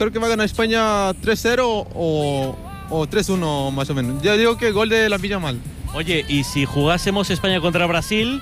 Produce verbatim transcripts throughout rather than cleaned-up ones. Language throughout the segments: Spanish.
creo que va a ganar España tres cero o, o tres uno más o menos. Yo digo que gol de Lamine Yamal. Oye, y si jugásemos España contra Brasil,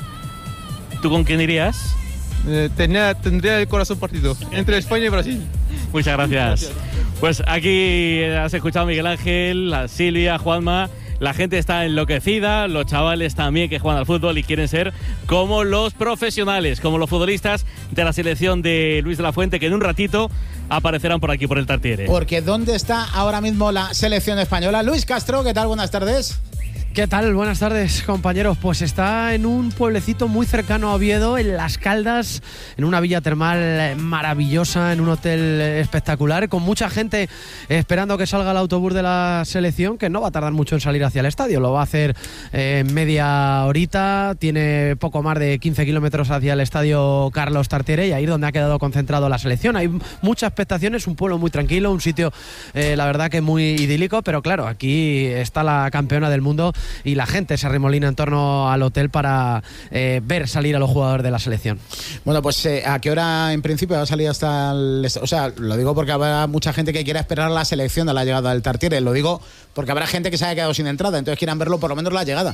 ¿tú con quién irías? Eh, tenía, tendría el corazón partido entre España y Brasil. Muchas gracias. gracias. Pues aquí has escuchado a Miguel Ángel, a Silvia, a Juanma. La gente está enloquecida, los chavales también que juegan al fútbol y quieren ser como los profesionales, como los futbolistas de la selección de Luis de la Fuente, que en un ratito aparecerán por aquí, por el Tartiere. Porque ¿dónde está ahora mismo la selección española? Luis Castro, ¿qué tal? Buenas tardes. ¿Qué tal? Buenas tardes, compañeros. Pues está en un pueblecito muy cercano a Oviedo, en Las Caldas, en una villa termal maravillosa, en un hotel espectacular, con mucha gente esperando que salga el autobús de la selección, que no va a tardar mucho en salir hacia el estadio. Lo va a hacer en eh, media horita, tiene poco más de quince kilómetros hacia el estadio Carlos Tartiere, y ahí es donde ha quedado concentrado la selección. Hay muchas expectaciones, un pueblo muy tranquilo, un sitio, eh, la verdad que muy idílico, pero claro, aquí está la campeona del mundo y la gente se arremolina en torno al hotel para eh, ver salir a los jugadores de la selección. Bueno, pues eh, ¿a qué hora en principio va a salir hasta el... O sea, lo digo porque habrá mucha gente que quiera esperar la selección a la llegada del Tartiere. Lo digo porque habrá gente que se haya quedado sin entrada, entonces quieran verlo por lo menos la llegada.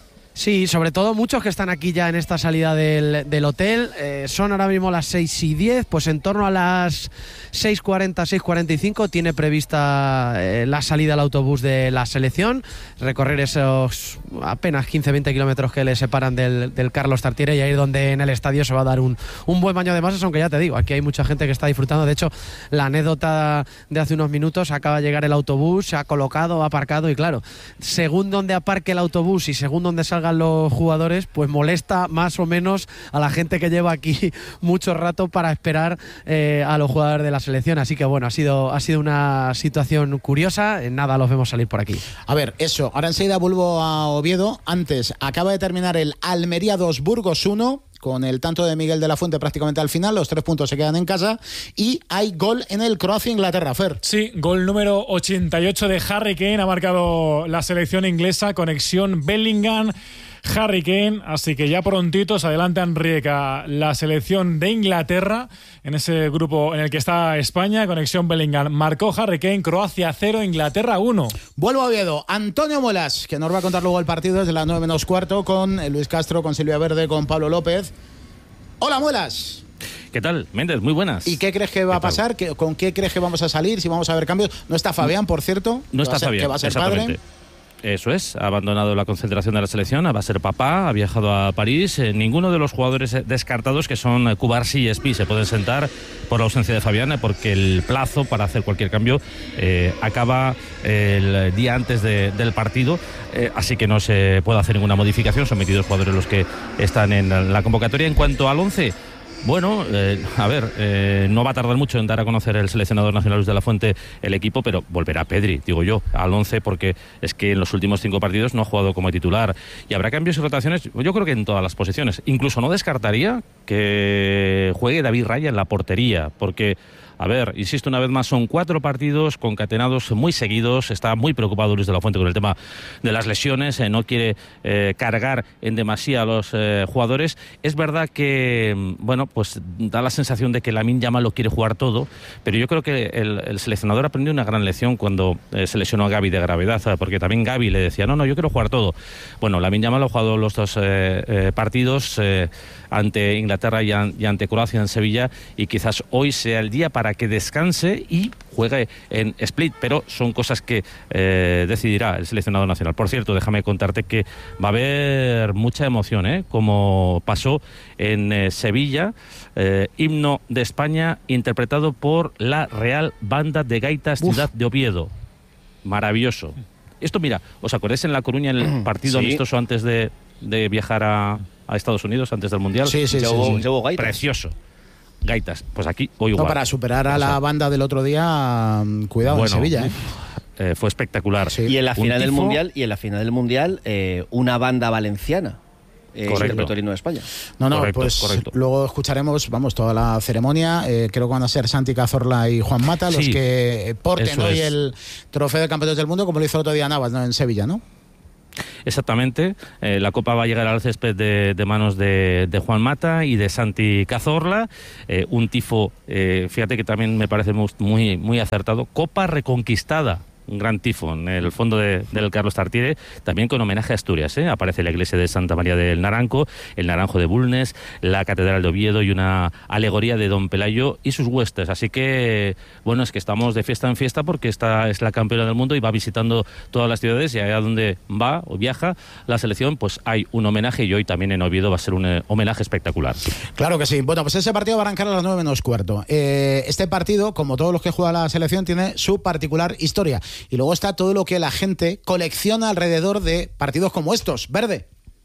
Sí, sobre todo muchos que están aquí ya en esta salida del, del hotel. Eh, son ahora mismo las seis y diez, pues en torno a las seis cuarenta, seis cuarenta y cinco tiene prevista eh, la salida al autobús de la selección, recorrer esos apenas quince veinte kilómetros que le separan del, del Carlos Tartiere, y ahí es donde en el estadio se va a dar un, un buen baño de masas, aunque ya te digo, aquí hay mucha gente que está disfrutando. De hecho, la anécdota de hace unos minutos, acaba de llegar el autobús, se ha colocado, ha aparcado, y claro, según donde aparque el autobús y según donde salga los jugadores, pues molesta más o menos a la gente que lleva aquí mucho rato para esperar eh, a los jugadores de la selección. Así que bueno, ha sido, ha sido una situación curiosa. En nada los vemos salir por aquí. A ver, eso, ahora enseguida vuelvo a Oviedo. Antes, acaba de terminar el Almería dos, Burgos uno, con el tanto de Miguel de la Fuente prácticamente al final. Los tres puntos se quedan en casa y hay gol en el Croacia-Inglaterra, Fer. Sí, gol número ochenta y ocho de Harry Kane, ha marcado la selección inglesa, conexión Bellingham, Harry Kane, así que ya prontito se adelantan Rijeka, la selección de Inglaterra, en ese grupo en el que está España. Conexión Bellingham, marcó Harry Kane, Croacia cero, Inglaterra uno. Vuelvo a Oviedo, Antonio Muelas, que nos va a contar luego el partido desde las nueve menos cuarto, con Luis Castro, con Silvia Verde, con Pablo López. Hola, Muelas. ¿Qué tal, Méndez? Muy buenas. ¿Y qué crees que va a pasar? ¿Con qué crees que vamos a salir? Si vamos a ver cambios. No está Fabián, por cierto. No está ser, Fabián, que va a ser exactamente. Padre. Eso es, ha abandonado la concentración de la selección, va a ser papá, ha viajado a París. Eh, ninguno de los jugadores descartados, que son Cubarsí y Espí, se pueden sentar por la ausencia de Fabián, porque el plazo para hacer cualquier cambio eh, acaba el día antes de, del partido, eh, así que no se puede hacer ninguna modificación. Son veintidós jugadores los que están en la convocatoria. En cuanto al once, bueno, eh, a ver, eh, no va a tardar mucho en dar a conocer el seleccionador nacional Luis de la Fuente el equipo, pero volverá Pedri, digo yo, al once, porque es que en los últimos cinco partidos no ha jugado como titular, y habrá cambios y rotaciones, yo creo que en todas las posiciones. Incluso no descartaría que juegue David Raya en la portería, porque... A ver, insisto una vez más, son cuatro partidos concatenados muy seguidos. Está muy preocupado Luis de la Fuente con el tema de las lesiones. Eh, no quiere eh, cargar en demasía a los eh, jugadores. Es verdad que, bueno, pues da la sensación de que Lamine Yamal lo quiere jugar todo, pero yo creo que el, el seleccionador aprendió una gran lección cuando eh, se lesionó a Gavi de gravedad, porque también Gavi le decía, no, no, yo quiero jugar todo. Bueno, Lamine Yamal ha jugado los dos eh, eh, partidos eh, ante Inglaterra y, an, y ante Croacia en Sevilla, y quizás hoy sea el día para que descanse y juegue en Split, pero son cosas que eh, decidirá el seleccionador nacional. Por cierto, déjame contarte que va a haber mucha emoción, ¿eh? Como pasó en eh, Sevilla, eh, himno de España interpretado por la Real Banda de Gaitas Ciudad de Oviedo. Maravilloso. Esto, mira, ¿os acordáis en La Coruña, en el partido sí. amistoso antes de, de viajar a, a Estados Unidos, antes del Mundial? Sí, sí, sí, llevó, sí. llevó gaitas. Precioso. Gaitas, pues aquí hoy igual. No, para superar a la banda del otro día, cuidado, bueno, en Sevilla, ¿eh? Eh, fue espectacular. Sí. Y en la final del mundial, y en la final del mundial, eh, una banda valenciana. Eh, correcto. El himno de España. No, no, correcto, pues correcto. Luego escucharemos, vamos, toda la ceremonia. Eh, creo que van a ser Santi Cazorla y Juan Mata los sí, que porten hoy es. el trofeo de campeones del mundo, como lo hizo el otro día Navas, ¿no? En Sevilla, ¿no? Exactamente. Eh, la Copa va a llegar al césped de, de manos de, de Juan Mata y de Santi Cazorla. Eh, un tifo, eh, fíjate que también me parece muy, muy acertado. Copa reconquistada. Un gran tifo en el fondo de, del Carlos Tartiere, también con homenaje a Asturias, ¿eh? Aparece la iglesia de Santa María del Naranco, el Naranjo de Bulnes, la Catedral de Oviedo y una alegoría de Don Pelayo y sus huestes. Así que, bueno, es que estamos de fiesta en fiesta porque esta es la campeona del mundo y va visitando todas las ciudades, y allá donde va o viaja la selección, pues hay un homenaje, y hoy también en Oviedo va a ser un eh, homenaje espectacular. Claro que sí. Bueno, pues ese partido va a arrancar a las nueve menos cuarto. Eh, este partido, como todos los que juega la selección, tiene su particular historia. Y luego está todo lo que la gente colecciona alrededor de partidos como estos. Verde.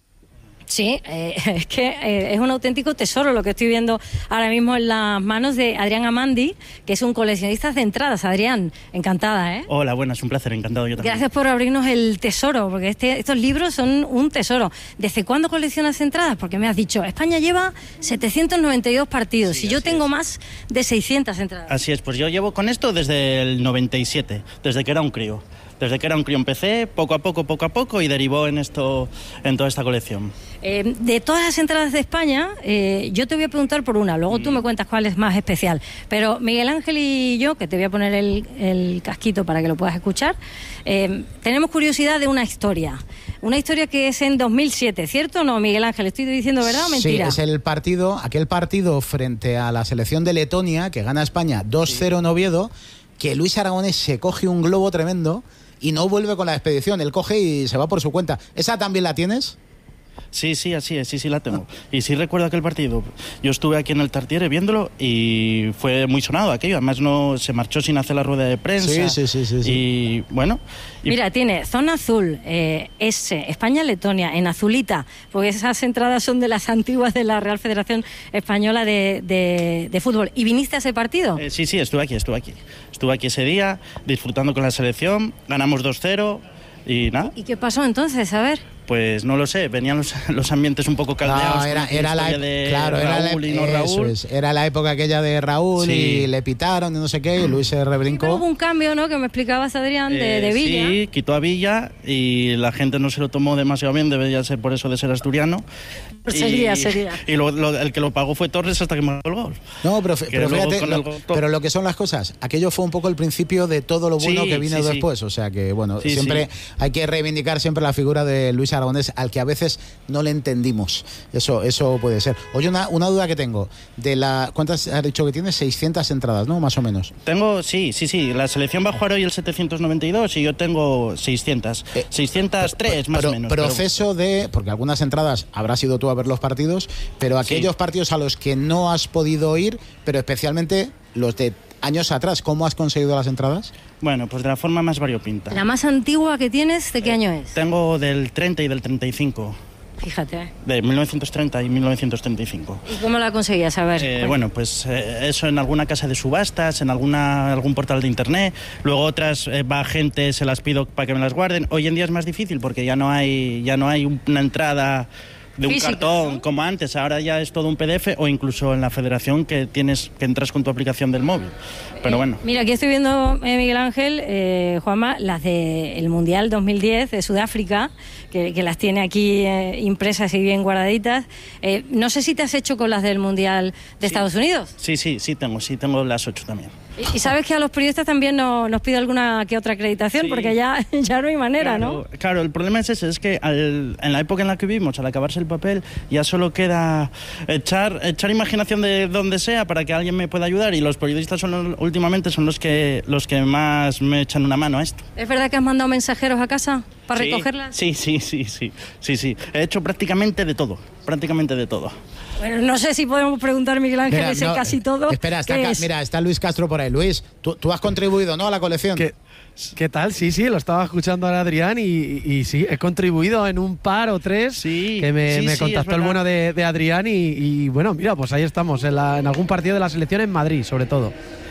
Sí, eh, es que eh, es un auténtico tesoro lo que estoy viendo ahora mismo en las manos de Adrián Amandi, que es un coleccionista de entradas. Adrián, encantada, ¿eh? Hola, buenas, un placer, encantado yo también. Gracias por abrirnos el tesoro, porque este, estos libros son un tesoro. ¿Desde cuándo coleccionas entradas? Porque me has dicho, España lleva setecientos noventa y dos partidos, sí, y yo tengo es. más de seiscientas entradas. Así es, pues yo llevo con esto desde el noventa y siete, desde que era un crío. Desde que era un crío empecé, poco a poco, poco a poco, y derivó en esto, en toda esta colección. Eh, de todas las entradas de España, eh, yo te voy a preguntar por una, luego mm. tú me cuentas cuál es más especial. Pero Miguel Ángel y yo, que te voy a poner el, el casquito para que lo puedas escuchar, eh, tenemos curiosidad de una historia. Una historia que es en dos mil siete, ¿cierto o no, Miguel Ángel? ¿Estoy diciendo verdad o mentira? Sí, es el partido, aquel partido frente a la selección de Letonia, que gana España dos cero sí. en Oviedo, que Luis Aragonés se coge un globo tremendo y no vuelve con la expedición, él coge y se va por su cuenta. ¿Esa también la tienes? Sí, sí, así es, sí, sí la tengo. Y sí recuerdo aquel partido. Yo estuve aquí en el Tartiere viéndolo y fue muy sonado aquello. Además no se marchó sin hacer la rueda de prensa. Sí, sí, sí, sí, sí. Y bueno... Y... Mira, tiene zona azul, eh, S, España-Letonia, en azulita, porque esas entradas son de las antiguas de la Real Federación Española de, de, de Fútbol. ¿Y viniste a ese partido? Eh, sí, sí, estuve aquí, estuve aquí. Estuve aquí ese día, disfrutando con la selección, ganamos dos cero y nada. ¿Y qué pasó entonces? A ver... Pues no lo sé, venían los, los ambientes un poco caldeados. No, era, era la, de claro, era Raúl la, y no Raúl. Es, era la época aquella de Raúl, sí. y le pitaron y no sé qué, y Luis se rebrincó. Sí, hubo un cambio, ¿no? Que me explicabas, Adrián, de, eh, de Villa. Sí, quitó a Villa y la gente no se lo tomó demasiado bien, debería ser por eso de ser asturiano. Pues sería, y, sería. Y lo, lo, el que lo pagó fue Torres hasta que marcó el gol. No, pero, pero fíjate, lo, gol, pero lo que son las cosas, aquello fue un poco el principio de todo lo bueno sí, que vino sí, después, sí. o sea que, bueno, sí, siempre sí. hay que reivindicar siempre la figura de Luis Aragonés, al que a veces no le entendimos. Eso eso puede ser. Oye, una, una duda que tengo. De la ¿Cuántas has dicho que tienes? seiscientas entradas, ¿no? Más o menos. Tengo, sí, sí, sí. La selección va a jugar hoy el setecientos noventa y dos y yo tengo seiscientas. Eh, seiscientos tres, más pero, o menos. Proceso pero... de... Porque algunas entradas habrás ido tú a ver los partidos, pero aquellos sí. partidos a los que no has podido ir, pero especialmente los de años atrás, ¿cómo has conseguido las entradas? Bueno, pues de la forma más variopinta. ¿La más antigua que tienes, de qué eh, año es? Tengo del treinta y del treinta y cinco. Fíjate. De mil novecientos treinta y mil novecientos treinta y cinco. ¿Y cómo la conseguías? A ver. Eh, bueno, pues eh, eso en alguna casa de subastas, en alguna algún portal de internet. Luego otras eh, va gente, se las pido para que me las guarden. Hoy en día es más difícil porque ya no hay ya no hay una entrada de un física, cartón, ¿no? como antes. Ahora ya es todo un P D F o incluso en la federación que tienes que entras con tu aplicación del móvil. Pero bueno. Eh, mira, aquí estoy viendo, eh, Miguel Ángel, eh, Juanma, las del Mundial dos mil diez de Sudáfrica, que, que las tiene aquí eh, impresas y bien guardaditas. Eh, no sé si te has hecho con las del Mundial de sí. Estados Unidos. Sí, sí, sí tengo, sí tengo las ocho también. Y, y sabes que a los periodistas también no, nos pide alguna que otra acreditación, sí. porque ya, ya no hay manera, claro, ¿no? Claro, el problema es ese, es que al, en la época en la que vivimos, al acabarse el papel, ya solo queda echar, echar imaginación de donde sea para que alguien me pueda ayudar, y los periodistas son últimamente son los que los que más me echan una mano a esto. ¿Es verdad que has mandado mensajeros a casa para sí, recogerlas? Sí, sí, sí, sí, sí, sí. He hecho prácticamente de todo, prácticamente de todo. Bueno, no sé si podemos preguntar, Miguel Ángel, mira, ese no, casi todo. Espera, está acá, mira, está Luis Castro por ahí. Luis, tú, tú has contribuido, ¿no?, a la colección. ¿Qué, ¿Qué tal? Sí, sí, lo estaba escuchando ahora Adrián y, y, y sí, he contribuido en un par o tres sí, que me, sí, me sí, contactó el bueno de, de Adrián y, y bueno, mira, pues ahí estamos, en, la, en algún partido de la selección en Madrid, sobre todo.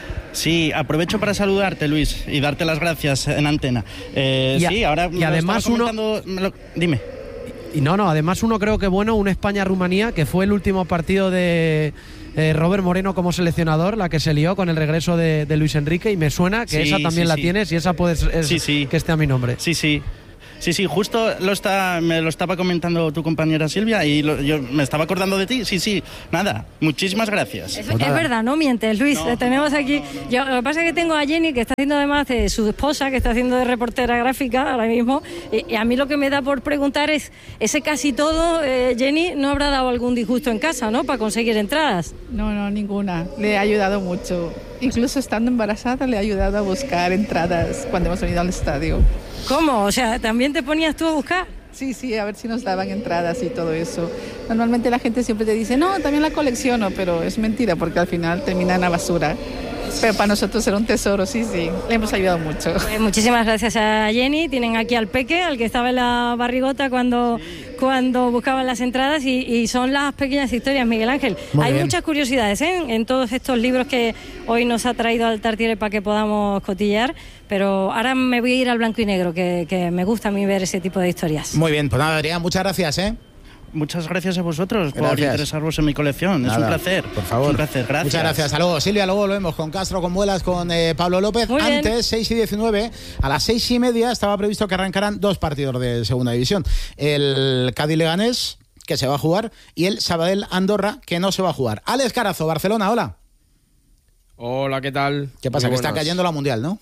Sí, aprovecho para saludarte, Luis, y darte las gracias en antena. Eh, y a, sí, ahora y además uno... Lo, dime. Y no, no, además uno creo que bueno, un España-Rumanía, que fue el último partido de eh, Robert Moreno como seleccionador, la que se lió con el regreso de, de Luis Enrique, y me suena que sí, esa también sí, la sí. tienes y esa puede es, sí, sí. que esté a mi nombre. Sí, sí. Sí, sí, justo lo está, me lo estaba comentando tu compañera Silvia y lo, yo me estaba acordando de ti. Sí, sí, nada, muchísimas gracias. Es, es verdad, no mientes, Luis. No, tenemos no, aquí. no, no, no. Yo, lo que pasa es que tengo a Jenny, que está haciendo además de su esposa, que está haciendo de reportera gráfica ahora mismo. Y, y a mí lo que me da por preguntar es: ese casi todo, eh, Jenny, ¿no habrá dado algún disgusto en casa, no? Para conseguir entradas. No, no, ninguna. Le ha ayudado mucho. Incluso estando embarazada le ha ayudado a buscar entradas cuando hemos venido al estadio. ¿Cómo? O sea, ¿también te ponías tú a buscar? Sí, sí, a ver si nos daban entradas y todo eso. Normalmente la gente siempre te dice, no, también la colecciono, pero es mentira porque al final termina en la basura. Pero para nosotros era un tesoro, sí, sí. Le hemos ayudado mucho. Pues muchísimas gracias a Jenny. Tienen aquí al Peque, al que estaba en la barrigota cuando, sí. cuando buscaban las entradas, y, y son las pequeñas historias, Miguel Ángel. Muy Hay bien. muchas curiosidades ¿eh? en todos estos libros que hoy nos ha traído al Tartiere para que podamos cotillear, pero ahora me voy a ir al blanco y negro, que, que me gusta a mí ver ese tipo de historias. Muy bien, pues nada, Adrián, muchas gracias, ¿eh? Muchas gracias a vosotros gracias. por interesaros en mi colección. Nada, es un placer. Por favor. Es un placer. Gracias. Muchas gracias. Hasta luego, Silvia. Luego volvemos con Castro, con Vuelas, con eh, Pablo López. Muy Antes, bien. seis y diecinueve, a las seis y media estaba previsto que arrancaran dos partidos de segunda división. El Cádiz-Leganés, que se va a jugar, y el Sabadell-Andorra, que no se va a jugar. Alex Carazo, Barcelona, hola. Hola, ¿qué tal? ¿Qué pasa? Que está cayendo la Mundial, ¿no?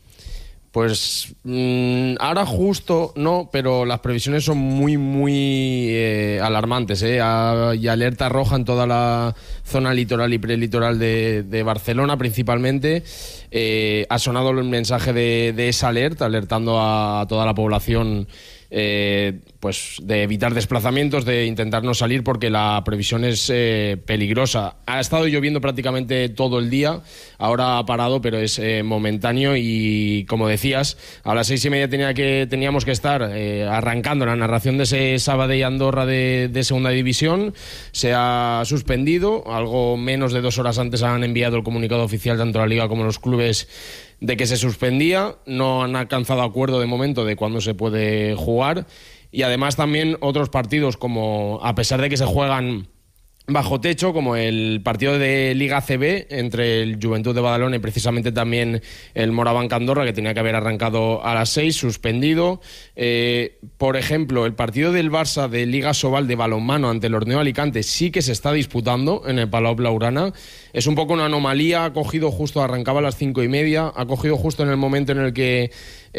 Pues mmm, ahora justo no, pero las previsiones son muy, muy eh, alarmantes. ¿eh? Hay alerta roja en toda la zona litoral y prelitoral de, de Barcelona, principalmente. Eh, ha sonado el mensaje de, de esa alerta, alertando a toda la población eh, pues de evitar desplazamientos, de intentar no salir porque la previsión es eh, peligrosa. Ha estado lloviendo prácticamente todo el día, ahora ha parado, pero es eh, momentáneo y, como decías, a las seis y media tenía que, teníamos que estar eh, arrancando la narración de ese Sabadell Andorra de, de Segunda División. Se ha suspendido, algo menos de dos horas antes han enviado el comunicado oficial tanto la Liga como los clubes de que se suspendía. No han alcanzado acuerdo de momento de cuándo se puede jugar. Y además también otros partidos, como a pesar de que se juegan bajo techo, como el partido de Liga C B entre el Juventud de Badalona y precisamente también el Morabanc Andorra, que tenía que haber arrancado a las seis, suspendido. Eh, por ejemplo, el partido del Barça de Liga Sobal de balonmano ante el Orneo Alicante sí que se está disputando en el Palau Blaugrana. Es un poco una anomalía, ha cogido justo, arrancaba a las cinco y media, ha cogido justo en el momento en el que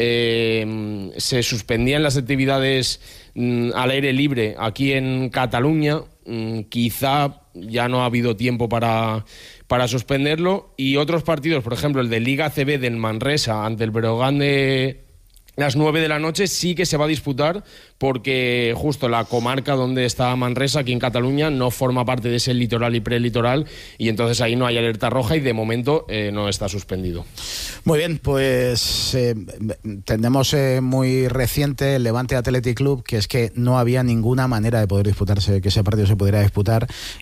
eh, se suspendían las actividades mm, al aire libre aquí en Cataluña. Quizá ya no ha habido tiempo para, para suspenderlo. Y otros partidos, por ejemplo el de Liga C B del Manresa ante el Breogán de las nueve de la noche, sí que se va a disputar porque justo la comarca donde está Manresa, aquí en Cataluña, no forma parte de ese litoral y prelitoral, y entonces ahí no hay alerta roja y de momento eh, no está suspendido. Muy bien, pues eh, tenemos eh, muy reciente el Levante Athletic Club, que es que no había ninguna manera de poder disputarse, que ese partido se pudiera disputar,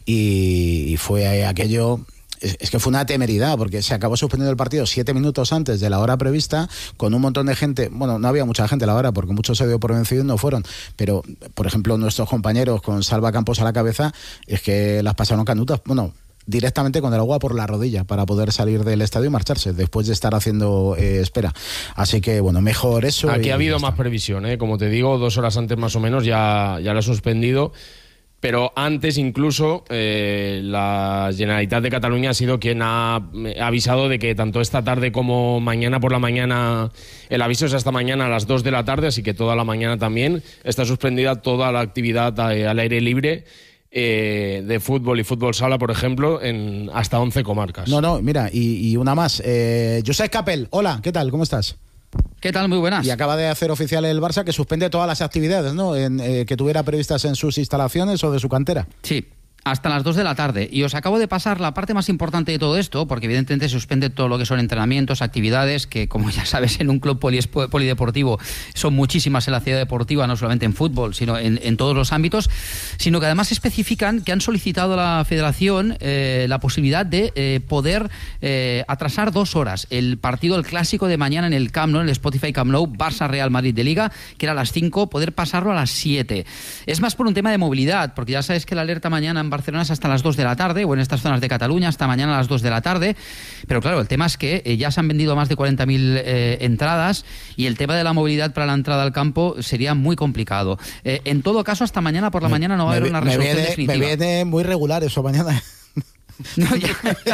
y, y fue eh, aquello... Es que fue una temeridad, porque se acabó suspendiendo el partido siete minutos antes de la hora prevista, con un montón de gente. Bueno, no había mucha gente a la hora, porque muchos se dio por vencidos y no fueron. Pero, por ejemplo, nuestros compañeros con Salva Campos a la cabeza, es que las pasaron canutas. Bueno, directamente con el agua por la rodilla para poder salir del estadio y marcharse después de estar haciendo eh, espera. Así que, bueno, mejor eso. Aquí ha habido más previsión, ¿eh? Como te digo, dos horas antes más o menos ya, ya lo ha suspendido. Pero antes incluso eh, la Generalitat de Cataluña ha sido quien ha avisado de que tanto esta tarde como mañana por la mañana, el aviso es hasta mañana a las dos de la tarde, así que toda la mañana también está suspendida toda la actividad al aire libre eh, de fútbol y fútbol sala, por ejemplo, en hasta once comarcas. No, no, mira, y, y una más. Eh, Josep Capel, hola, ¿qué tal? ¿Cómo estás? ¿Qué tal? Muy buenas. Y acaba de hacer oficial el Barça que suspende todas las actividades, ¿no? En, eh, que tuviera previstas en sus instalaciones o de su cantera. Sí. Hasta las dos de la tarde. Y os acabo de pasar la parte más importante de todo esto, porque evidentemente se suspende todo lo que son entrenamientos, actividades, que como ya sabes en un club poliespo- polideportivo son muchísimas en la ciudad deportiva, no solamente en fútbol, sino en, en todos los ámbitos, sino que además especifican que han solicitado a la Federación eh, la posibilidad de eh, poder eh, atrasar dos horas el partido, el clásico de mañana en el Camp Nou, en el Spotify Camp Nou, Barça-Real Madrid de Liga, que era a las cinco, poder pasarlo a las siete. Es más por un tema de movilidad, porque ya sabes que la alerta mañana en Barcelona es hasta las dos de la tarde, o en estas zonas de Cataluña hasta mañana a las dos de la tarde. Pero claro, el tema es que eh, ya se han vendido más de cuarenta mil eh, entradas y el tema de la movilidad para la entrada al campo sería muy complicado. Eh, en todo caso, hasta mañana por la me, mañana no va a haber una resolución me viene, definitiva. Me viene muy regular eso mañana. No, ya.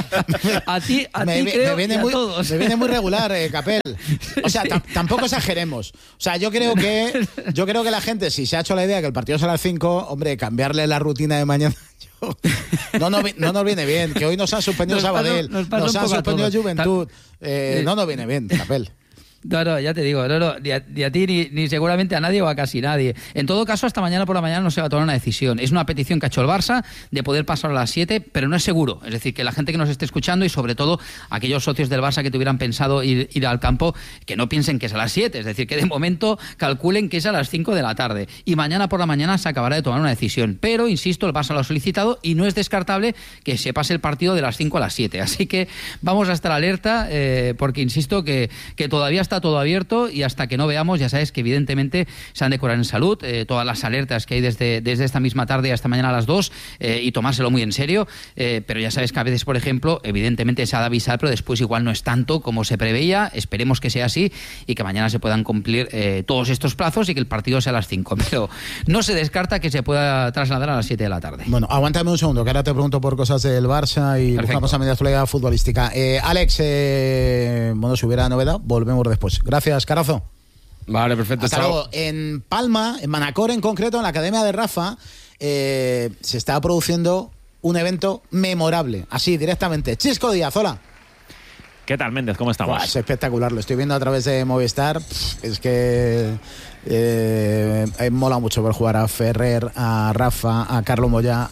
A ti, a me, ti creo me viene y a muy, todos. Me viene muy regular, eh, Capel. O sea, sí. tampoco exageremos. O sea, yo creo que yo creo que la gente, si se ha hecho la idea que el partido es a las cinco, hombre, cambiarle la rutina de mañana. Yo, no, no, no nos viene bien. Que hoy nos han suspendido nos Sabadell, pasó, nos, nos han suspendido Juventud. Eh, no nos viene bien, Capel. No, no, ya te digo, no, no, ni, a, ni a ti ni, ni seguramente a nadie o a casi nadie. En todo caso, hasta mañana por la mañana no se va a tomar una decisión. Es una petición que ha hecho el Barça de poder pasar a las siete, pero no es seguro. Es decir, que la gente que nos esté escuchando y sobre todo aquellos socios del Barça que tuvieran pensado ir, ir al campo, que no piensen que es a las siete. Es decir, que de momento calculen que es a las cinco de la tarde. Y mañana por la mañana se acabará de tomar una decisión. Pero, insisto, el Barça lo ha solicitado y no es descartable que se pase el partido de las cinco a las siete. Así que vamos a estar alerta eh, porque, insisto, que, que todavía está todo abierto y hasta que no veamos, ya sabes que evidentemente se han de curar en salud, eh, todas las alertas que hay desde, desde esta misma tarde hasta mañana a las dos eh, y tomárselo muy en serio, eh, pero ya sabes que a veces, por ejemplo, evidentemente se ha de avisar, pero después igual no es tanto como se preveía. Esperemos que sea así y que mañana se puedan cumplir eh, todos estos plazos y que el partido sea a las cinco, pero no se descarta que se pueda trasladar a las siete de la tarde. Bueno, aguántame un segundo, que ahora te pregunto por cosas del Barça y buscamos a media actualidad futbolística. Eh, Alex, eh, bueno, si hubiera novedad, volvemos después. Gracias, Carazo. Vale, perfecto. Hasta luego. En Palma, en Manacor en concreto, en la Academia de Rafa, eh, se está produciendo un evento memorable, así directamente. Chisco Díaz, hola. ¿Qué tal, Méndez? ¿Cómo estamos? Buah, es espectacular, lo estoy viendo a través de Movistar. Es que eh, mola mucho ver jugar a Ferrer, a Rafa, a Carlo Moyá,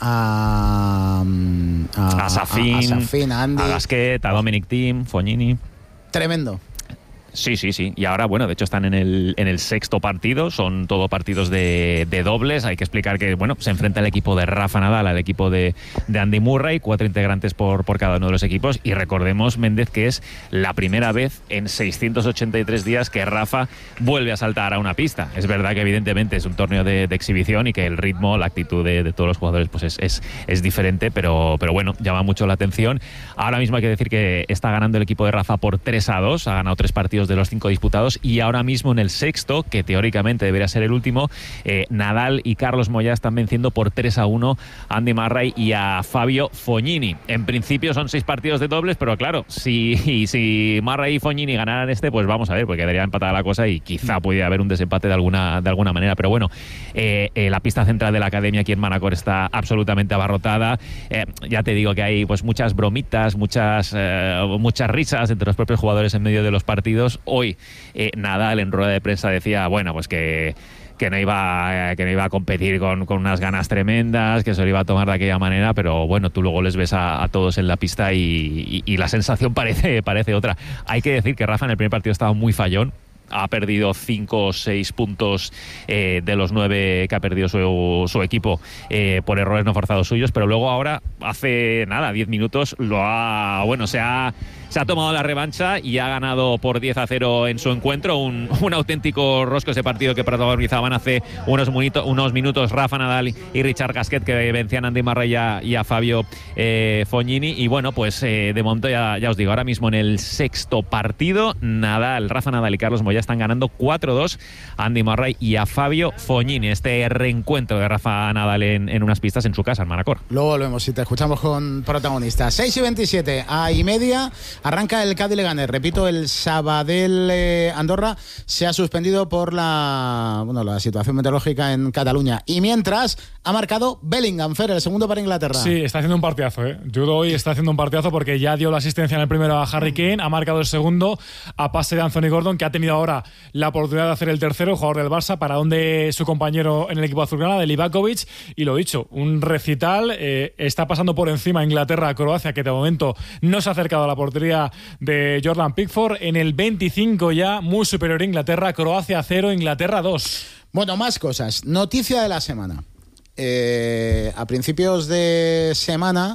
a a, a Safin, a, a, Safin, a Andy, a Gasquet, a Dominic Thiem, Fognini. Tremendo. Sí, sí, sí. Y ahora, bueno, de hecho están en el, en el sexto partido. Son todo partidos de, de dobles. Hay que explicar que, bueno, se enfrenta el equipo de Rafa Nadal al equipo de, de Andy Murray. Cuatro integrantes por, por cada uno de los equipos. Y recordemos, Méndez, que es la primera vez en seiscientos ochenta y tres días que Rafa vuelve a saltar a una pista. Es verdad que evidentemente es un torneo de, de exhibición y que el ritmo, la actitud de, de todos los jugadores pues es, es, es diferente, pero, pero bueno, llama mucho la atención. Ahora mismo hay que decir que está ganando el equipo de Rafa por tres a dos. Ha ganado tres partidos de los cinco disputados y ahora mismo en el sexto, que teóricamente debería ser el último, eh, Nadal y Carlos Moyá están venciendo por tres a uno a Andy Murray y a Fabio Fognini. En principio son seis partidos de dobles, pero claro, si, si Murray y Fognini ganaran este, pues vamos a ver, porque quedaría empatada la cosa y quizá pudiera haber un desempate de alguna, de alguna manera, pero bueno, eh, eh, la pista central de la academia aquí en Manacor está absolutamente abarrotada. Eh, ya te digo que hay pues muchas bromitas, muchas, eh, muchas risas entre los propios jugadores en medio de los partidos. Hoy eh, Nadal en rueda de prensa decía, bueno, pues que que no iba que no iba a competir con, con unas ganas tremendas, que se lo iba a tomar de aquella manera, pero bueno, tú luego les ves a, a todos en la pista y, y, y la sensación parece, parece otra. Hay que decir que Rafa en el primer partido estaba muy fallón. Ha perdido cinco o seis puntos eh, de los nueve que ha perdido su, su equipo eh, por errores no forzados suyos, pero luego ahora, hace nada, diez minutos, lo ha, bueno, se ha, se ha tomado la revancha y ha ganado por diez a cero en su encuentro. Un, un auténtico rosco ese partido que protagonizaban hace unos, munito, unos minutos Rafa Nadal y Richard Gasquet, que vencían a Andy Murray y a, y a Fabio eh, Fognini. Y bueno, pues eh, de momento ya, ya os digo, ahora mismo en el sexto partido, Nadal, Rafa Nadal y Carlos Moyá están ganando cuatro dos a Andy Murray y a Fabio Fognini. Este reencuentro de Rafa Nadal en, en unas pistas en su casa, en Manacor. Luego volvemos y te escuchamos con protagonistas. seis y veintisiete, a y media, arranca el Cádiz Leganés. Repito, el Sabadell eh, Andorra se ha suspendido por la, bueno, la situación meteorológica en Cataluña. Y mientras, ha marcado Bellingham, Fer, el segundo para Inglaterra. Sí, está haciendo un partidazo, ¿eh? Jude hoy está haciendo un partidazo porque ya dio la asistencia en el primero a Harry Kane, ha marcado el segundo a pase de Anthony Gordon, que ha tenido ahora la oportunidad de hacer el tercero, jugador del Barça, para donde su compañero en el equipo azulgrana, de Livakovic. Y lo dicho, un recital, eh, está pasando por encima Inglaterra a Croacia, que de momento no se ha acercado a la portería de Jordan Pickford. En el veinticinco ya, muy superior Inglaterra, Croacia cero, Inglaterra dos. Bueno, más cosas. Noticia de la semana. Eh, a principios de semana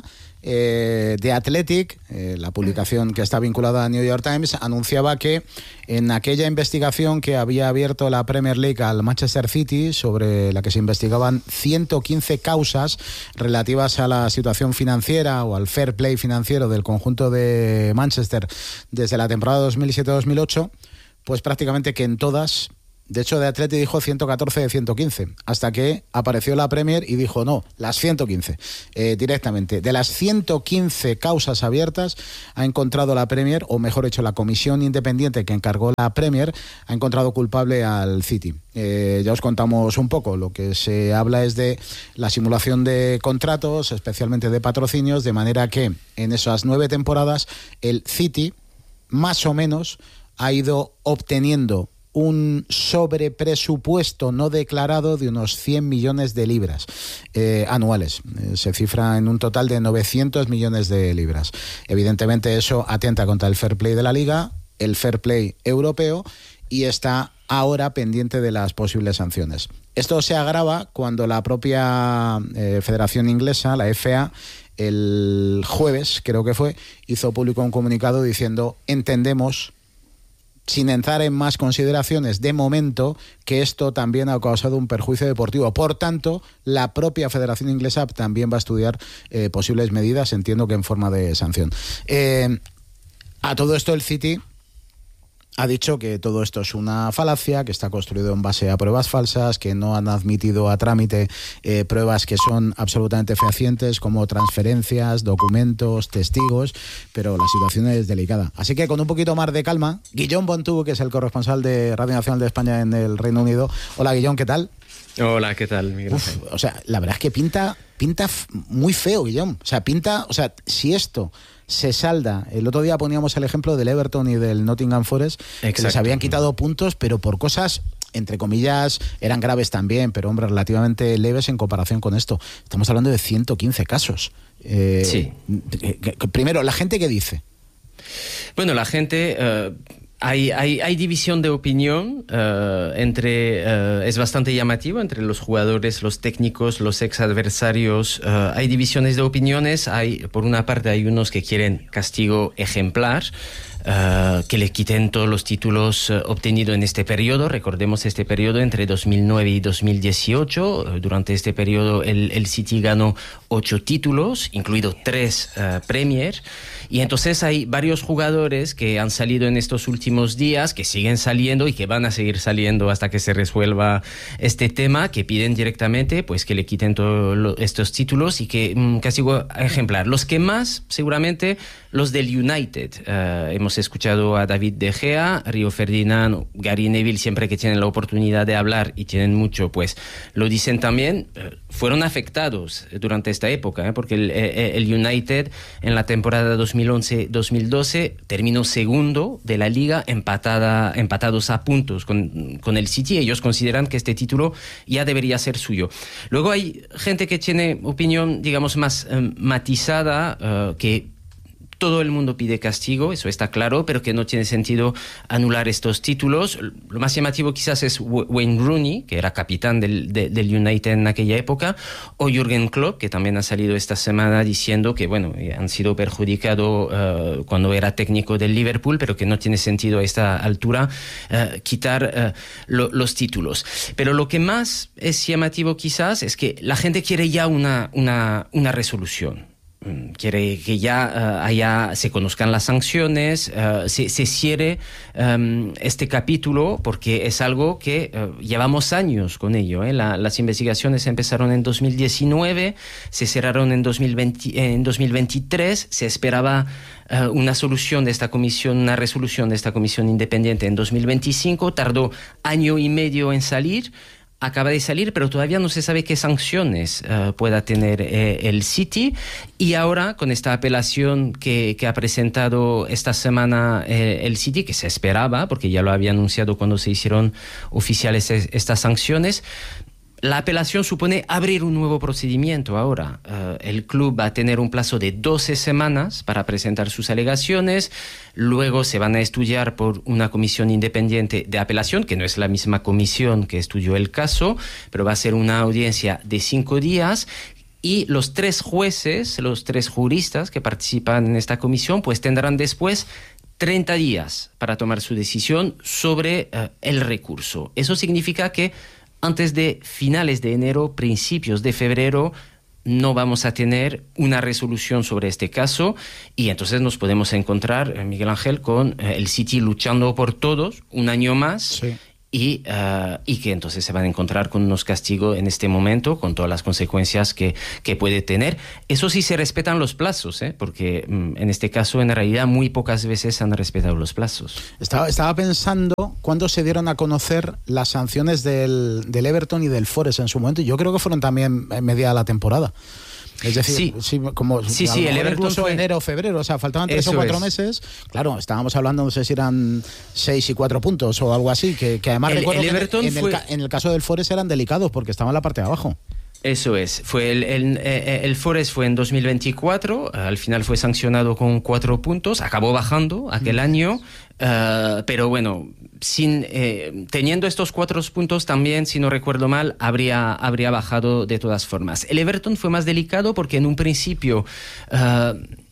eh, The Athletic, eh, la publicación que está vinculada a New York Times, anunciaba que en aquella investigación que había abierto la Premier League al Manchester City, sobre la que se investigaban ciento quince causas relativas a la situación financiera o al fair play financiero del conjunto de Manchester desde la temporada dos mil siete dos mil ocho, pues prácticamente que en todas, de hecho The Athletic dijo ciento catorce de ciento quince, hasta que apareció la Premier y dijo no, las ciento quince, eh, directamente. De las ciento quince causas abiertas ha encontrado la Premier, o mejor dicho, la comisión independiente que encargó la Premier, ha encontrado culpable al City. Eh, ya os contamos un poco, lo que se habla es de la simulación de contratos, especialmente de patrocinios, de manera que en esas nueve temporadas el City, más o menos, ha ido obteniendo un sobrepresupuesto no declarado de unos cien millones de libras eh, anuales. Eh, se cifra en un total de novecientos millones de libras. Evidentemente eso atenta contra el fair play de la Liga, el fair play europeo, y está ahora pendiente de las posibles sanciones. Esto se agrava cuando la propia eh, Federación Inglesa, la F A, el jueves, creo que fue, hizo público un comunicado diciendo: entendemos, sin entrar en más consideraciones de momento, que esto también ha causado un perjuicio deportivo. Por tanto, la propia Federación Inglesa también va a estudiar eh, posibles medidas, entiendo que en forma de sanción. Eh, a todo esto el City ha dicho que todo esto es una falacia, que está construido en base a pruebas falsas, que no han admitido a trámite eh, pruebas que son absolutamente fehacientes, como transferencias, documentos, testigos, pero la situación es delicada. Así que con un poquito más de calma, Guillón Bontú, que es el corresponsal de Radio Nacional de España en el Reino Unido. Hola, Guillón, ¿qué tal? Hola, ¿qué tal, Miguel? Uf, o sea, la verdad es que pinta, pinta muy feo, Guillón. O sea, pinta, o sea, si esto se salda, el otro día poníamos el ejemplo del Everton y del Nottingham Forest, Exacto. que les habían quitado puntos, pero por cosas, entre comillas, eran graves también, pero hombre, relativamente leves en comparación con esto. Estamos hablando de ciento quince casos. Eh, sí. Primero, ¿la gente qué dice? Bueno, la gente... Uh... Hay, hay, hay división de opinión uh, entre, uh, es bastante llamativo entre los jugadores, los técnicos, los ex adversarios. Uh, hay divisiones de opiniones. Hay, por una parte, hay unos que quieren castigo ejemplar, Uh, que le quiten todos los títulos uh, obtenidos en este periodo. Recordemos este periodo entre dos mil nueve y dos mil dieciocho. Uh, durante este periodo el, el City ganó ocho títulos, incluido tres uh, Premier. Y entonces hay varios jugadores que han salido en estos últimos días, que siguen saliendo y que van a seguir saliendo hasta que se resuelva este tema, que piden directamente pues que le quiten todos estos títulos y que um, castigo ejemplar. Los que más, seguramente, los del United. Uh, hemos escuchado a David De Gea, Rio Ferdinand, Gary Neville, siempre que tienen la oportunidad de hablar, y tienen mucho, pues lo dicen también. Uh, fueron afectados durante esta época, ¿eh? porque el, el United en la temporada dos mil once dos mil doce terminó segundo de la liga, empatada, empatados a puntos con, con el City. Ellos consideran que este título ya debería ser suyo. Luego hay gente que tiene opinión, digamos, más um, matizada, uh, que todo el mundo pide castigo, eso está claro, pero que no tiene sentido anular estos títulos. Lo más llamativo quizás es Wayne Rooney, que era capitán del, de, del United en aquella época, o Jürgen Klopp, que también ha salido esta semana diciendo que bueno, han sido perjudicados uh, cuando era técnico del Liverpool, pero que no tiene sentido a esta altura uh, quitar uh, lo, los títulos. Pero lo que más es llamativo quizás es que la gente quiere ya una, una, una resolución. Quiere que ya uh, haya, se conozcan las sanciones, uh, se, se cierre um, este capítulo, porque es algo que uh, llevamos años con ello. ¿eh? La, las investigaciones empezaron en dos mil diecinueve, se cerraron en, dos mil veinte, en dos mil veintitrés, se esperaba uh, una solución de esta comisión, una resolución de esta comisión independiente en dos mil veinticinco, tardó año y medio en salir. Acaba de salir, pero todavía no se sabe qué sanciones uh, pueda tener eh, el City. Y ahora, con esta apelación que, que ha presentado esta semana eh, el City, que se esperaba, porque ya lo había anunciado cuando se hicieron oficiales es, estas sanciones, la apelación supone abrir un nuevo procedimiento ahora. Uh, el club va a tener un plazo de doce semanas para presentar sus alegaciones. Luego se van a estudiar por una comisión independiente de apelación, que no es la misma comisión que estudió el caso, pero va a ser una audiencia de cinco días. y los tres jueces, los tres juristas que participan en esta comisión, pues tendrán después treinta días para tomar su decisión sobre uh, el recurso. Eso significa que antes de finales de enero, principios de febrero, no vamos a tener una resolución sobre este caso y entonces nos podemos encontrar, Miguel Ángel, con uh, el City luchando por todos un año más. Sí. Y, uh, y que entonces se van a encontrar con unos castigos en este momento, con todas las consecuencias que, que puede tener. Eso sí se respetan los plazos, ¿eh? Porque mm, en este caso, en realidad, muy pocas veces han respetado los plazos. Estaba, estaba pensando cuándo se dieron a conocer las sanciones del, del Everton y del Forest en su momento, y yo creo que fueron también en media de la temporada. Es decir, sí, sí, como sí, sí, el Everton incluso fue enero o febrero, o sea, faltaban tres Eso o cuatro es. meses. Claro, estábamos hablando, no sé si eran seis y cuatro puntos o algo así, que, que además El- recuerdo el que en- Everton en, el, fue- ca- en el caso del Forest eran delicados porque estaban en la parte de abajo. Eso es. Fue el, el, eh, el Forest fue en dos mil veinticuatro, al final fue sancionado con cuatro puntos, acabó bajando aquel año, eh, pero bueno, sin, eh, teniendo estos cuatro puntos también, si no recuerdo mal, habría, habría bajado de todas formas. El Everton fue más delicado porque en un principio eh,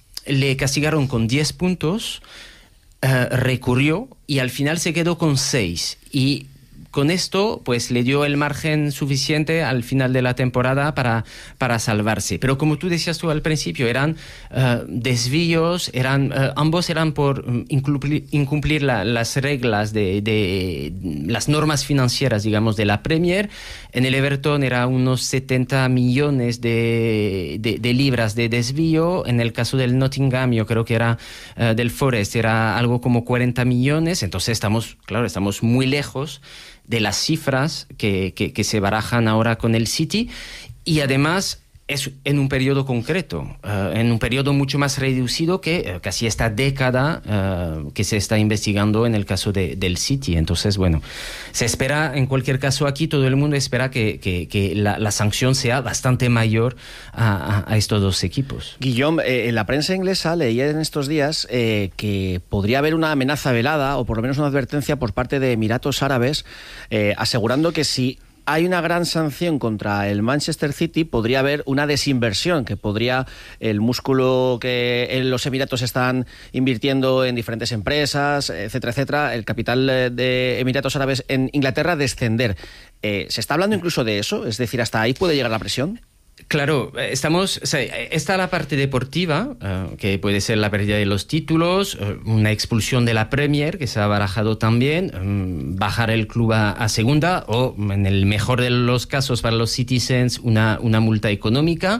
le castigaron con diez puntos, eh, recurrió y al final se quedó con seis. Y con esto, pues le dio el margen suficiente al final de la temporada para, para salvarse. Pero como tú decías tú al principio, eran uh, desvíos, eran, uh, ambos eran por um, incumplir, incumplir la, las reglas de, de las normas financieras, digamos, de la Premier. En el Everton era unos setenta millones de, de, de libras de desvío. En el caso del Nottingham, yo creo que era uh, del Forest, era algo como cuarenta millones. Entonces estamos, claro, estamos muy lejos de las cifras que, que, que se barajan ahora con el City, y además es en un periodo concreto, uh, en un periodo mucho más reducido que uh, casi esta década uh, que se está investigando en el caso de, del City. Entonces, bueno, se espera, en cualquier caso aquí, todo el mundo espera que, que, que la, la sanción sea bastante mayor a, a, a estos dos equipos. Guillaume, eh, en la prensa inglesa leía en estos días eh, que podría haber una amenaza velada o por lo menos una advertencia por parte de Emiratos Árabes eh, asegurando que si hay una gran sanción contra el Manchester City, podría haber una desinversión, que podría el músculo que en los Emiratos están invirtiendo en diferentes empresas, etcétera, etcétera, el capital de Emiratos Árabes en Inglaterra descender. Eh, ¿Se está hablando incluso de eso? Es decir, ¿hasta ahí puede llegar la presión? Claro, estamos, o sea, está la parte deportiva, uh, que puede ser la pérdida de los títulos, uh, una expulsión de la Premier, que se ha barajado también, um, bajar el club a, a segunda, o en el mejor de los casos para los Citizens, una, una multa económica.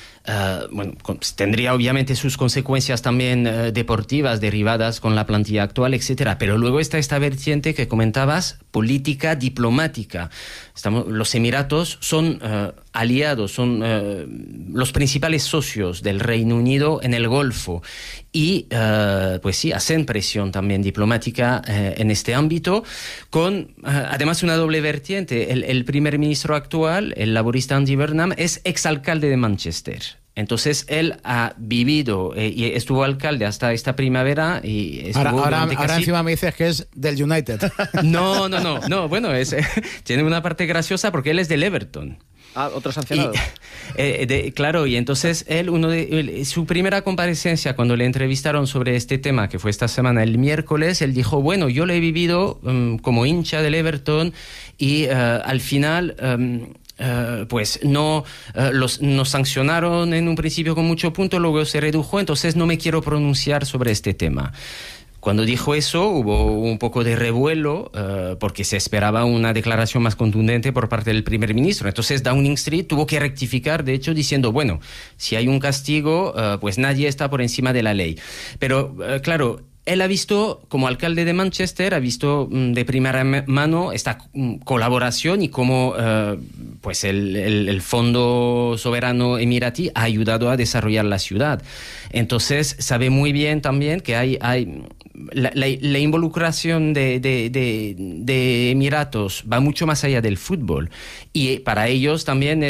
Uh, bueno, con, tendría obviamente sus consecuencias también uh, deportivas derivadas con la plantilla actual, etcétera. Pero luego está esta vertiente que comentabas, política diplomática. Estamos, los Emiratos son uh, aliados, son uh, los principales socios del Reino Unido en el Golfo y, uh, pues sí, hacen presión también diplomática uh, en este ámbito, con uh, además una doble vertiente. El, el primer ministro actual, el laborista Andy Burnham, es exalcalde de Manchester. Entonces él ha vivido eh, y estuvo alcalde hasta esta primavera y estuvo Ahora, ahora, durante ahora casi... encima me dices que es del United. No, no, no, no. Bueno, es, tiene una parte graciosa porque él es del Everton. Ah, otro sancionado. Y, eh, de, claro, y entonces él, uno de, él, su primera comparecencia cuando le entrevistaron sobre este tema, que fue esta semana, el miércoles, él dijo, bueno, yo lo he vivido um, como hincha del Everton y uh, al final... Um, Uh, pues no uh, los, nos sancionaron en un principio con mucho punto, luego se redujo, entonces no me quiero pronunciar sobre este tema. Cuando dijo eso hubo un poco de revuelo uh, porque se esperaba una declaración más contundente por parte del primer ministro. Entonces Downing Street tuvo que rectificar, de hecho, diciendo, bueno, si hay un castigo, uh, pues nadie está por encima de la ley. Pero, uh, claro, él ha visto, como alcalde de Manchester, ha visto mm, de primera mano esta mm, colaboración y cómo uh, pues el, el, el Fondo Soberano Emiratí ha ayudado a desarrollar la ciudad. Entonces, sabe muy bien también que hay... hay la, la, la involucración de, de, de, de Emiratos va mucho más allá del fútbol y para ellos también es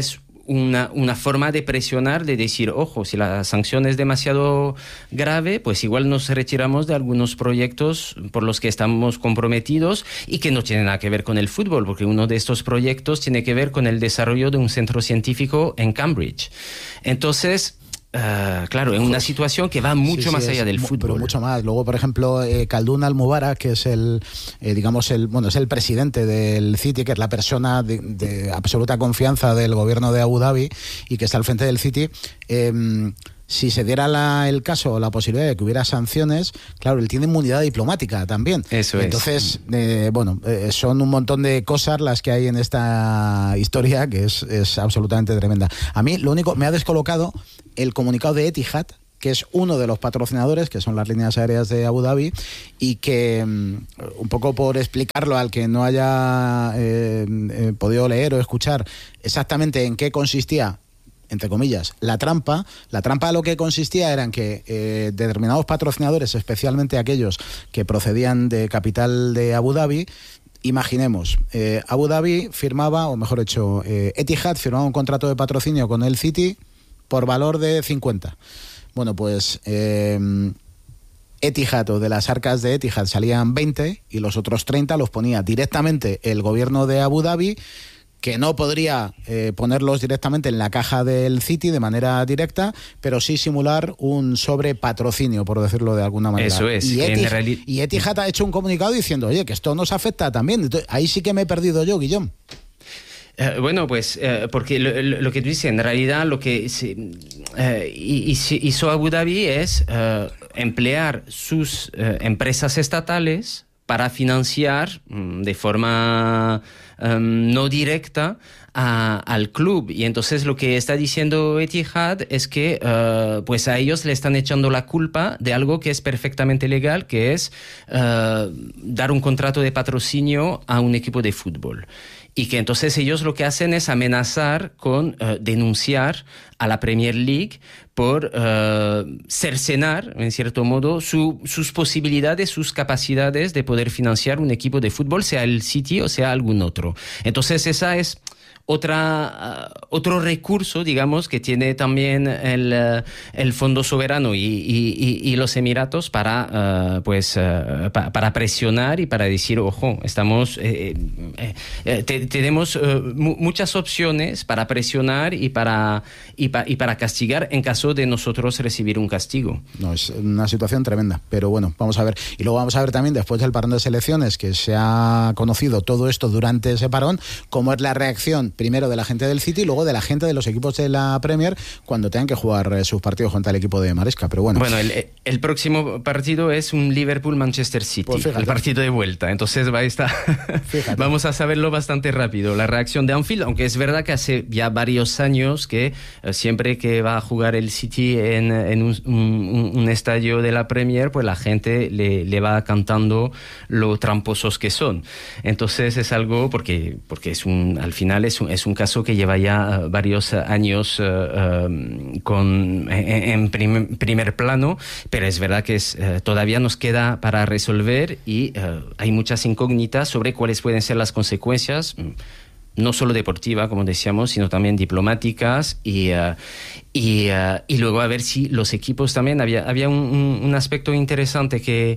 una, una forma de presionar, de decir, ojo, si la sanción es demasiado grave, pues igual nos retiramos de algunos proyectos por los que estamos comprometidos y que no tienen nada que ver con el fútbol, porque uno de estos proyectos tiene que ver con el desarrollo de un centro científico en Cambridge. Entonces, Uh, claro, en una situación que va mucho sí, sí, más allá del fútbol. Pero mucho más. Luego, por ejemplo, eh, Khaldun Al-Mubarak, que es el, eh, digamos, el, bueno, es el presidente del City, que es la persona de, de absoluta confianza del gobierno de Abu Dhabi y que está al frente del City. Eh, Si se diera la, el caso o la posibilidad de que hubiera sanciones, claro, él tiene inmunidad diplomática también. Eso es. Entonces, eh, bueno, eh, son un montón de cosas las que hay en esta historia que es, es absolutamente tremenda. A mí, lo único, me ha descolocado el comunicado de Etihad, que es uno de los patrocinadores, que son las líneas aéreas de Abu Dhabi, y que, un poco por explicarlo al que no haya eh, eh, podido leer o escuchar exactamente en qué consistía, entre comillas, la trampa. La trampa lo que consistía era en que eh, determinados patrocinadores, especialmente aquellos que procedían de capital de Abu Dhabi, imaginemos, eh, Abu Dhabi firmaba, o mejor dicho, eh, Etihad firmaba un contrato de patrocinio con el City por valor de cincuenta. Bueno, pues eh, Etihad, o de las arcas de Etihad, salían veinte y los otros treinta los ponía directamente el gobierno de Abu Dhabi, que no podría eh, ponerlos directamente en la caja del City de manera directa, pero sí simular un sobrepatrocinio, por decirlo de alguna manera. Eso es. Y Etihad, realidad... y Etihad ha hecho un comunicado diciendo, oye, que esto nos afecta también. Entonces, ahí sí que me he perdido yo, Guillón. Uh, bueno, pues uh, porque lo, lo que tú dices, en realidad lo que se, uh, hizo Abu Dhabi es uh, emplear sus uh, empresas estatales para financiar um, de forma um, no directa a, al club. Y entonces lo que está diciendo Etihad es que uh, pues a ellos le están echando la culpa de algo que es perfectamente legal, que es uh, dar un contrato de patrocinio a un equipo de fútbol. Y que entonces ellos lo que hacen es amenazar con uh, denunciar a la Premier League por uh, cercenar, en cierto modo, su, sus posibilidades, sus capacidades de poder financiar un equipo de fútbol, sea el City o sea algún otro. Entonces esa es otra uh, otro recurso, digamos, que tiene también el, uh, el Fondo Soberano y, y, y, y los Emiratos para uh, pues uh, pa, para presionar y para decir, ojo, estamos eh, eh, eh, te, tenemos uh, mu muchas opciones para presionar y para y, pa, y para castigar en caso de nosotros recibir un castigo. No, es una situación tremenda, pero bueno, vamos a ver. Y luego vamos a ver también, después del parón de selecciones, que se ha conocido todo esto durante ese parón, cómo es la reacción primero de la gente del City y luego de la gente de los equipos de la Premier cuando tengan que jugar eh, sus partidos contra el equipo de Maresca. Pero bueno, bueno el, el próximo partido es un Liverpool-Manchester City, pues el partido de vuelta. Entonces va a estar vamos a saberlo bastante rápido. La reacción de Anfield, aunque es verdad que hace ya varios años que eh, siempre que va a jugar el City en, en un, un, un estadio de la Premier, pues la gente le, le va cantando lo tramposos que son. Entonces es algo porque, porque es un, al final es un, es un caso que lleva ya uh, varios uh, años uh, uh, con, en, en prim, primer plano, pero es verdad que es, uh, todavía nos queda para resolver y uh, hay muchas incógnitas sobre cuáles pueden ser las consecuencias, no solo deportiva, como decíamos, sino también diplomáticas y, uh, y, uh, y luego a ver si los equipos también, había, había un, un, un aspecto interesante que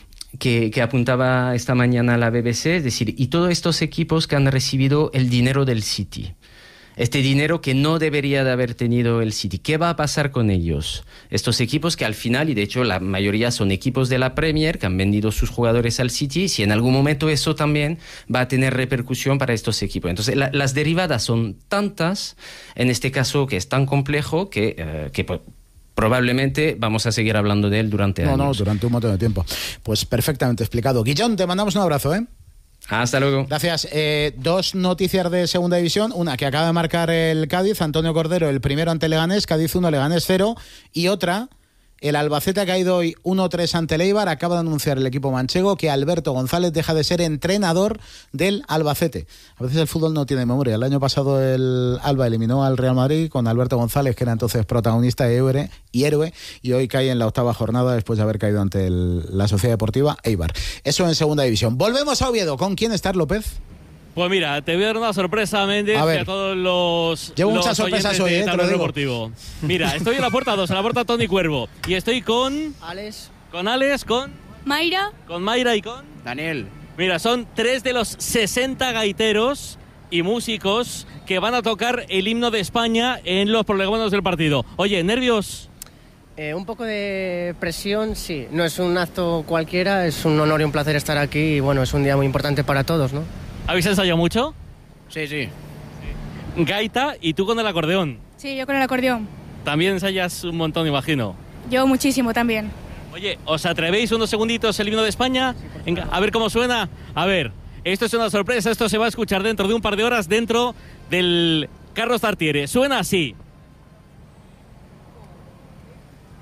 Que, que apuntaba esta mañana la B B C, es decir, y todos estos equipos que han recibido el dinero del City, este dinero que no debería de haber tenido el City, ¿qué va a pasar con ellos? Estos equipos que al final, y de hecho la mayoría son equipos de la Premier que han vendido sus jugadores al City, si en algún momento eso también va a tener repercusión para estos equipos. Entonces la, las derivadas son tantas, en este caso que es tan complejo que... Uh, que probablemente vamos a seguir hablando de él durante no, años. No, no, durante un montón de tiempo. Pues perfectamente explicado. Guillón, te mandamos un abrazo, ¿eh? Hasta luego. Gracias. Eh, dos noticias de segunda división. Una que acaba de marcar el Cádiz, Antonio Cordero, el primero ante Leganés, Cádiz uno, Leganés cero. Y otra, el Albacete ha caído hoy uno tres ante el Eibar. Acaba de anunciar el equipo manchego que Alberto González deja de ser entrenador del Albacete. A veces el fútbol no tiene memoria. El año pasado el Alba eliminó al Real Madrid con Alberto González, que era entonces protagonista y héroe, y, héroe, y hoy cae en la octava jornada después de haber caído ante el, la Sociedad Deportiva Eibar. Eso en segunda división. Volvemos a Oviedo. ¿Con quién está López? Pues mira, te voy a dar una sorpresa, Méndez, A ver. y a todos los. Llevo los muchas sorpresas oyentes hoy, de eh, te lo Tablero digo. Deportivo. Mira, estoy en la puerta dos, en la puerta Tony Cuervo. Y estoy con. Alex. Con Alex, con. Mayra. Con Mayra y con. Daniel. Mira, son tres de los sesenta gaiteros y músicos que van a tocar el himno de España en los prolegómenos del partido. Oye, ¿nervios? Eh, un poco de presión, sí. No es un acto cualquiera, es un honor y un placer estar aquí y bueno, es un día muy importante para todos, ¿no? ¿Habéis ensayado mucho? Sí, sí. Gaita y tú con el acordeón. Sí, yo con el acordeón. También ensayas un montón, imagino. Yo muchísimo también. Oye, ¿os atrevéis unos segunditos el himno de España? Venga, a ver cómo suena. A ver, esto es una sorpresa, esto se va a escuchar dentro de un par de horas dentro del Carlos Tartiere. Suena así.